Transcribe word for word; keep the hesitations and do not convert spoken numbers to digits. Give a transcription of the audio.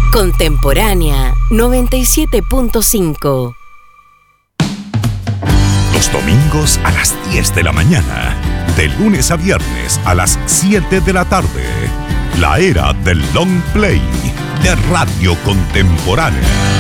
Contemporánea noventa y siete punto cinco. Los domingos a las diez de la mañana. De lunes a viernes a las siete de la tarde. La era del long play de Radio Contemporánea.